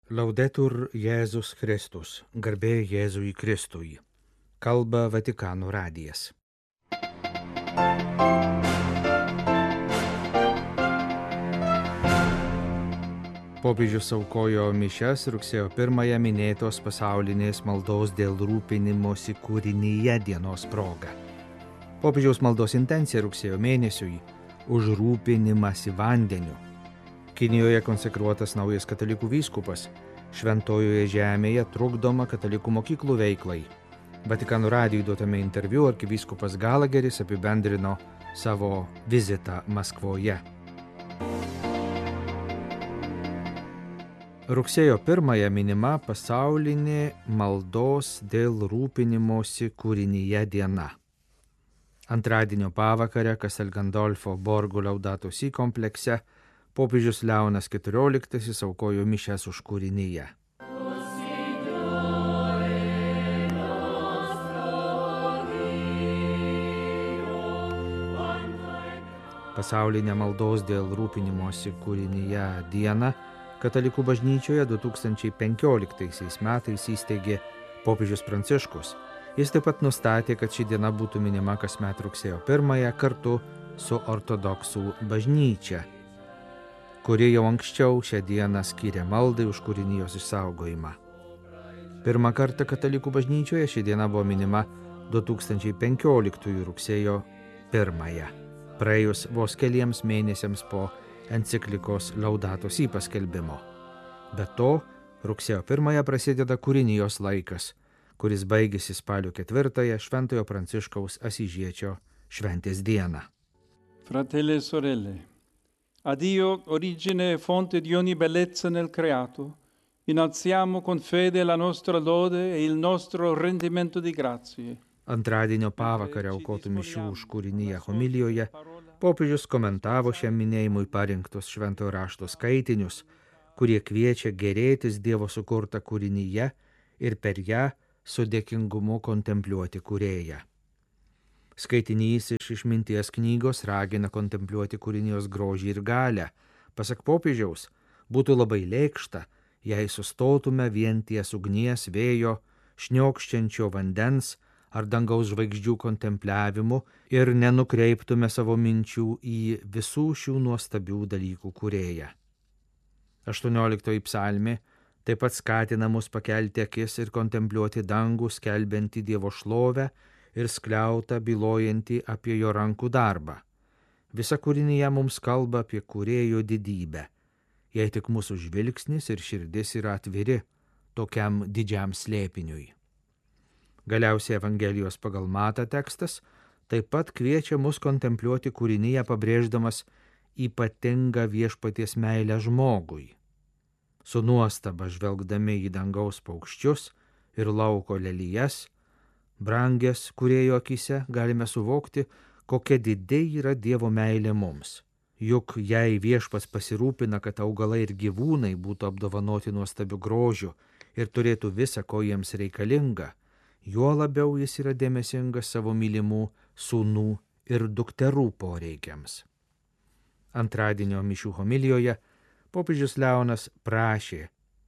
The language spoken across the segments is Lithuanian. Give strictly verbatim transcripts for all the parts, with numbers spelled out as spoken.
Laudetur Jėzus Kristus, garbė Jėzui Kristui. Kalba Vatikano radijas. Popiežius aukojo mišias rugsėjo pirmąją minėtos pasaulinės maldos dėl rūpinimosi kūrinyje dienos proga. Popiežiaus maldos intencija rugsėjo mėnesiui – už rūpinimąsi vandeniu. Kinijoje konsekruotas naujas katalikų vyskupas, Šventojoje žemėje trukdoma katalikų mokyklų veiklai. Vatikano radijui duotame interviu arkivyskupas Galageris apibendrino savo vizitą Maskvoje. Rugsėjo pirmąją minima pasaulinė maldos dėl rūpinimosi kūrinyje diena. Antradienio pavakarę Castel Gandolfo Borgo Laudato Si komplekse popiežius Leonas keturioliktasis aukojo mišias už kūrinyje. Pasaulinė maldos dėl rūpinimosi kūrinyje dieną Katalikų bažnyčioje du tūkstančiai penkioliktaisiais metais įsteigė popiežius Pranciškus. Jis taip pat nustatė, kad ši diena būtų minima kasmet rugsėjo pirmąją kartu su ortodoksų bažnyčia, kuri jau anksčiau šią dieną skyrė maldai už kūrinijos išsaugojimą. Pirmą kartą Katalikų bažnyčioje ši diena buvo minima du tūkstančiai penkioliktųjų rugsėjo pirmąją, praėjus vos keliems mėnesiams po enciklikos Laudato Si paskelbimo. Be to, rugsėjo pirmąją prasideda kūrinijos laikas, kuris baigėsi spalio ketvirtąją Šventojo Pranciškaus Asyžiečio šventės dieną. Fratelli e sorelle, a Dio, origine e fonte di ogni bellezza nel creato, innalziamo con fede la nostra lode e il nostro rendimento di grazie. Antradienio pavakarę aukotų mišių už kūrinyje homilijoje popiežius komentavo šiam minėjimui parinktus šventojo rašto skaitinius, kurie kviečia gėrėtis Dievo sukurtą kūrinyje ir per ją su dėkingumu kontempliuoti kūrėją. Skaitinys iš išminties knygos ragina kontempliuoti kūrinijos grožį ir galią. Pasak popiežiaus, būtų labai lėkšta, jei sustotume vien ties ugnies, vėjo, šniokščiančio vandens ar dangaus žvaigždžių kontempliavimu ir nenukreiptume savo minčių į visų šių nuostabių dalykų kūrėją. aštuonioliktoji psalmė taip pat skatina mus pakelti akis ir kontempliuoti dangų, skelbiantį Dievo šlovę ir skliautą bylojantį apie jo rankų darbą. Visa kūrinyje mums kalba apie kūrėjo didybę, jei tik mūsų žvilgsnis ir širdis yra atviri tokiam didžiam slėpiniui. Galiausiai Evangelijos pagal Matą tekstas taip pat kviečia mus kontempliuoti kūrinyje, pabrėždamas ypatingą viešpaties meilę žmogui. Su nuostaba žvelgdami į dangaus paukščius ir lauko lelijas, brangės kūrėjo akise, galime suvokti, kokia didžiai yra Dievo meilė mums. Juk jei viešpats pasirūpina, kad augalai ir gyvūnai būtų apdovanoti nuostabiu grožiu ir turėtų visą, ko jiems reikalinga, juo labiau jis yra dėmesingas savo mylimų sūnų ir dukterų poreikiams. Antradienio mišių homilijoje popiežius Leonas prašė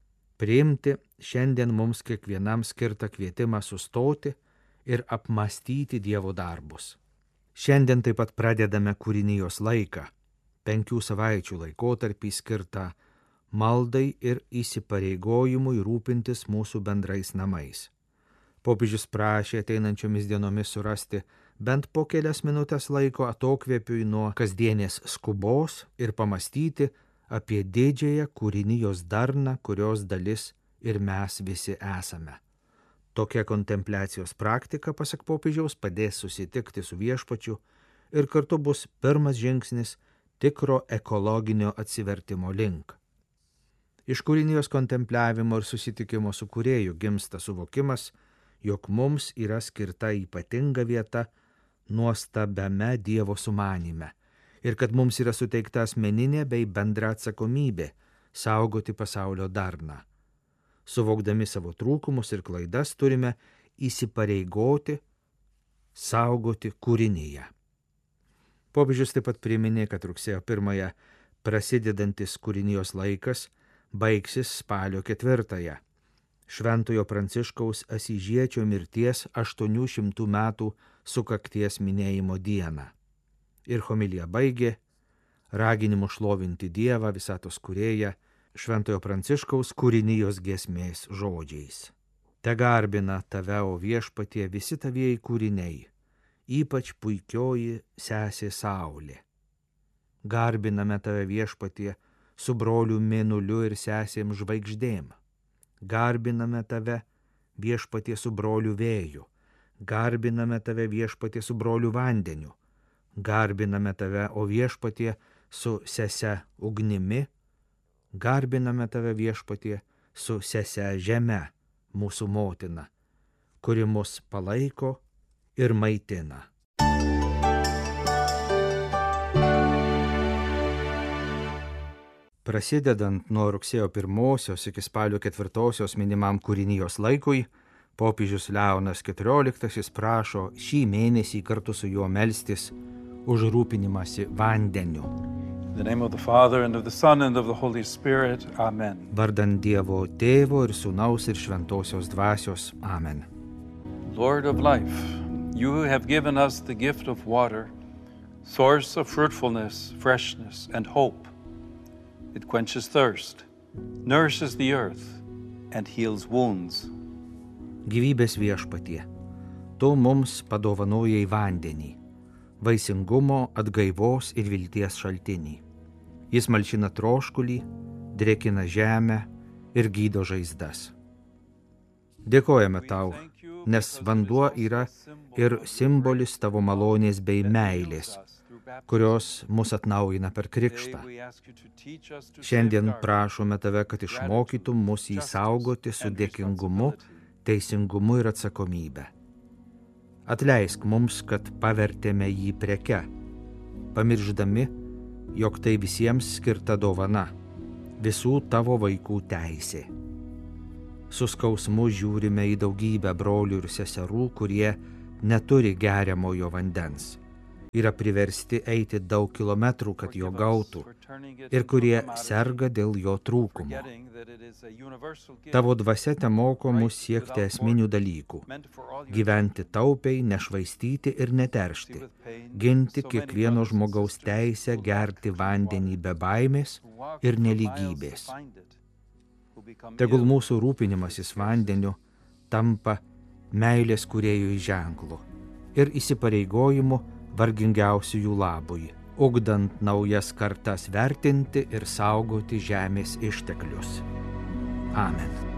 priimti šiandien mums kiekvienam skirtą kvietimą sustoti ir apmąstyti Dievo darbus. Šiandien taip pat pradedame kūrinijos laiką, penkių savaičių laikotarpį skirtą maldai ir įsipareigojimui rūpintis mūsų bendrais namais. Popiežius prašė ateinančiomis dienomis surasti bent po kelias minutės laiko atokvėpiui nuo kasdienės skubos ir pamastyti apie didžiąją kūrinijos darną, kurios dalis ir mes visi esame. Tokia kontempliacijos praktika, pasak popiežiaus, padės susitikti su viešpačiu ir kartu bus pirmas žingsnis tikro ekologinio atsivertimo link. Iš kūrinijos kontempliavimo ir susitikimo su kūrėju gimsta suvokimas, jog mums yra skirta ypatinga vieta nuostabiame Dievo sumanyme ir kad mums yra suteikta asmeninė bei bendra atsakomybė saugoti pasaulio darną. Suvokdami savo trūkumus ir klaidas turime įsipareigoti saugoti kūrinyje. Popiežius taip pat priminė, kad rugsėjo pirmąją prasidedantis kūrinijos laikas baigsis spalio ketvirtąją, Šventojo Pranciškaus Asyžiečio mirties aštuonių šimtų metų sukakties minėjimo dieną. Ir homiliją baigė raginimu šlovinti Dievą, visatos kūrėją, Šventojo Pranciškaus kūrinijos giesmės žodžiais. Te garbina tave, o viešpatie, visi tavieji kūriniai, ypač puikioji sesė Saulė. Garbiname tave, viešpatie, su broliu Mėnuliu ir sesėm žvaigždėm. Garbiname tave, viešpatie, su broliu Vėju. Garbiname tave, viešpatie, su broliu Vandeniu. Garbiname tave, o viešpatie, su sese Ugnimi. Garbiname tave, viešpatie, su sese Žeme, mūsų motina, kuri mus palaiko ir maitina. Prasidedant nuo rugsėjo pirmosios iki spalio ketvirtosios minimam kūrinijos laikui, popiežius Leonas keturioliktasis prašo šį mėnesį kartu su juo melstis už rūpinimąsi vandeniu. In the name of the Father, and of the Son, and of the Holy Spirit. Amen. Vardan Dievo Tėvo ir Sūnaus ir Šventosios Dvasios. Amen. Lord of life, you have given us the gift of water, source of fruitfulness, freshness, and hope. It quenches thirst, nourishes the earth, and heals wounds. Gyvybės viešpatie, tu mums padovanojai vandenį, vaisingumo, atgaivos ir vilties šaltinį. Jis malšina troškulį, drėkina žemę ir gydo žaizdas. Dėkojame tau, nes vanduo yra ir simbolis tavo malonės bei meilės, kurios mus atnaujina per krikštą. Šiandien prašome tave, kad išmokytum mus jį saugoti su dėkingumu, teisingumu ir atsakomybę. Atleisk mums, kad pavertėme jį preke, pamirždami, jog tai visiems skirta dovana, visų tavo vaikų teisė. Su skausmu žiūrime į daugybę brolių ir seserų, kurie neturi geriamojo vandens, yra priversti eiti daug kilometrų, kad jo gautų, ir kurie serga dėl jo trūkumo. Tavo dvasia te moko mus siekti esminių dalykų, gyventi taupiai, nešvaistyti ir neteršti, ginti kiekvieno žmogaus teisę gerti vandenį be baimės ir nelygybės. Tegul mūsų rūpinimasis vandeniu tampa meilės kūrėjui ženklu ir įsipareigojimu vargingiausiųjų labui, ugdant naujas kartas vertinti ir saugoti žemės išteklius. Amen.